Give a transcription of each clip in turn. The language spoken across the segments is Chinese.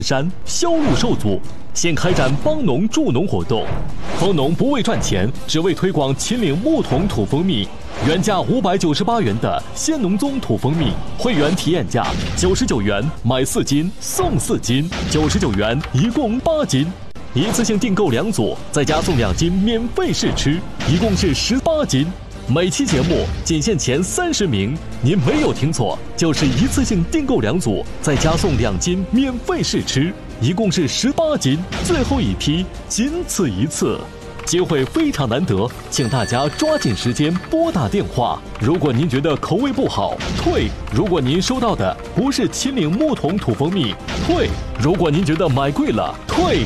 山销路受阻，现开展帮农助农活动。帮农不为赚钱，只为推广秦岭木桶土蜂蜜。原价598元的仙农宗土蜂蜜，会员体验价99元买4斤送4斤，99元一共8斤。一次性订购2组，再加送2斤免费试吃，一共是18斤。每期节目仅限前30名，您没有听错，就是一次性订购2组，再加送2斤免费试吃，一共是18斤，最后一批仅此一次，机会非常难得，请大家抓紧时间拨打电话。如果您觉得口味不好，退；如果您收到的不是秦岭木桶土蜂蜜，退；如果您觉得买贵了，退。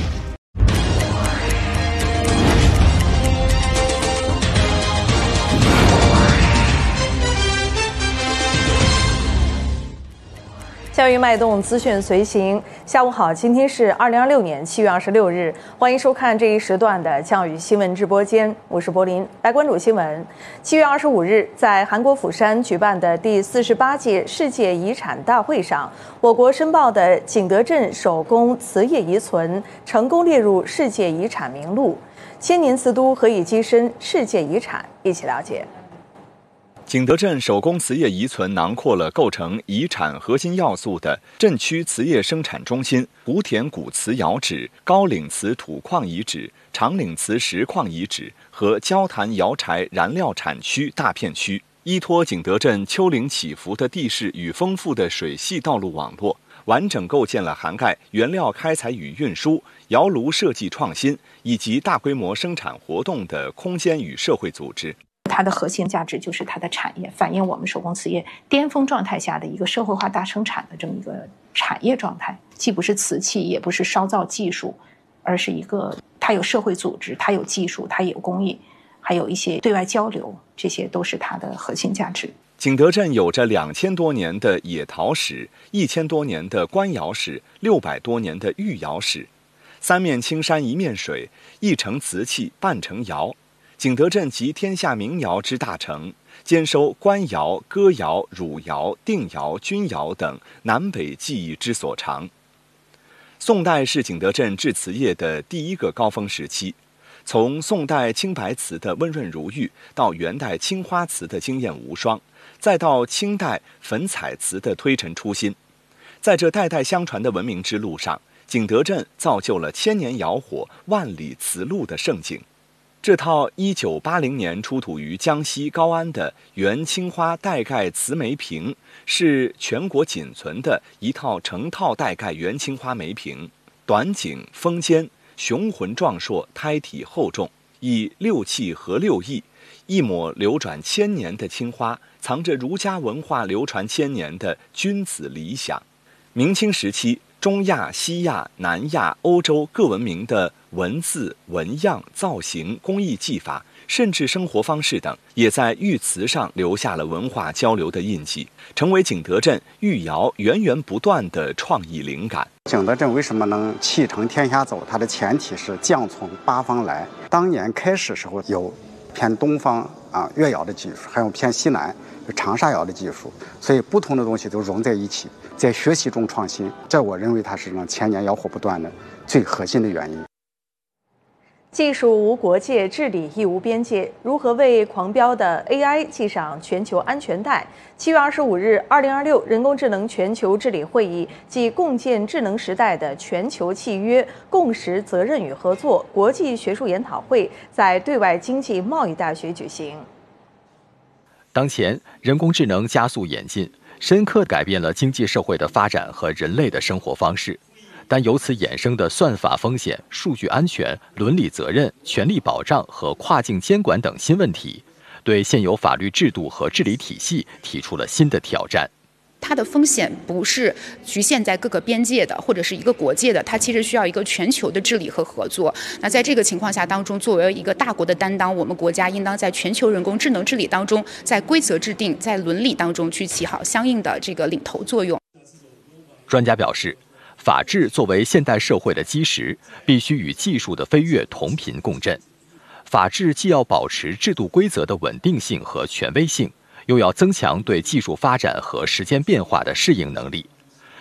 教育脉动，资讯随行。下午好，今天是2026年7月26日，欢迎收看这一时段的教育新闻直播间，我是柏林。来关注新闻。7月25日，在韩国釜山举办的第48届世界遗产大会上，我国申报的景德镇手工瓷业遗存成功列入世界遗产名录。千年瓷都何以跻身世界遗产？一起了解。 景德镇手工瓷业遗存囊括了构成遗产核心要素的镇区瓷业生产中心、湖田古瓷窑址、高岭瓷土矿遗址、长岭瓷石矿遗址和焦坛窑柴燃料产区大片区。依托景德镇丘陵起伏的地势与丰富的水系道路网络，完整构建了涵盖原料开采与运输、窑炉设计创新以及大规模生产活动的空间与社会组织。 它的核心价值就是它的产业，反映我们手工瓷业巅峰状态下的一个社会化大生产的这么一个产业状态，既不是瓷器，也不是烧造技术，而是一个它有社会组织，它有技术，它也有工艺，还有一些对外交流，这些都是它的核心价值。 景德镇有着2000多年的冶陶史，1000多年的官窑史，600多年的御窑史，三面青山一面水，一成瓷器半成窑。景德镇集天下名窑之大成，兼收官窑、歌窑、汝窑、定窑、钧窑等南北技艺之所长。宋代是景德镇制瓷业的第一个高峰时期，从宋代青白瓷的温润如玉，到元代青花瓷的惊艳无双，再到清代粉彩瓷的推陈出新。在这代代相传的文明之路上，景德镇造就了千年窑火、万里瓷路的盛景。这套1980年出土于江西高安的原青花带盖瓷梅瓶，是全国仅存的一套成套带盖原青花梅瓶，短颈峰尖，雄浑壮硕，胎体厚重，以6气合6艺，一抹流转1000年的青花，藏着儒家文化流传1000年的君子理想。明清时期，中亚、西亚、南亚、欧洲各文明的文字、纹样、造型、工艺技法，甚至生活方式等，也在玉瓷上留下了文化交流的印记，成为景德镇御窑源源不断的创意灵感。 景德镇为什么能气承天下走？它的前提是匠从八方来。当年开始时候有偏东方越窑的技术，还有偏西南长沙窑的技术，所以不同的东西都融在一起，在学习中创新，这我认为它是让千年窑火不断的最核心的原因。 技术无国界，治理亦无边界。如何为狂飙的 AI 系上全球安全带？7月25日，2026人工智能全球治理会议暨共建智能时代的全球契约、共识、责任与合作国际学术研讨会在对外经济贸易大学举行。 当前，人工智能加速演进，深刻改变了经济社会的发展和人类的生活方式。但由此衍生的算法风险、数据安全、伦理责任、权利保障和跨境监管等新问题，对现有法律制度和治理体系提出了新的挑战。 它的风险不是局限在各个边界的或者是一个国界的，它其实需要一个全球的治理和合作。那在这个情况下当中，作为一个大国的担当，我们国家应当在全球人工智能治理当中，在规则制定、在伦理当中去起好相应的这个领头作用。 专家表示，法治作为现代社会的基石，必须与技术的飞跃同频共振。法治既要保持制度规则的稳定性和权威性，又要增强对技术发展和时间变化的适应能力。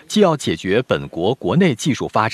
既要解决本国国内技术发展